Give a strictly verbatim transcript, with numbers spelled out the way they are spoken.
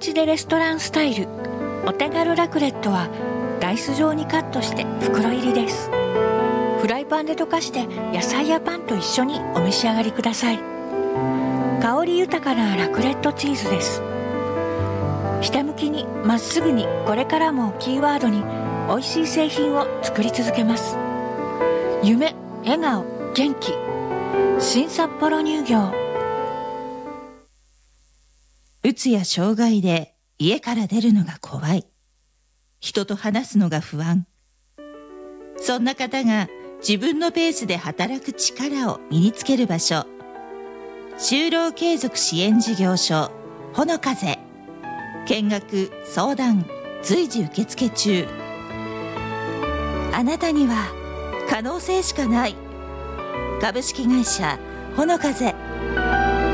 家でレストランスタイルお手軽ラクレットはダイス状にカットして袋入りです。フライパンで溶かして野菜やパンと一緒にお召し上がりください。香り豊かなラクレットチーズです。ひたむきにまっすぐにこれからもキーワードに美味しい製品を作り続けます。夢、笑顔、元気、新札幌乳業。 うつや障害で家から出るのが怖い。人と話すのが不安。そんな方が自分のペースで働く力を身につける場所。就労継続支援事業所ほの風。見学相談随時受付中。あなたには可能性しかない。株式会社ほの風。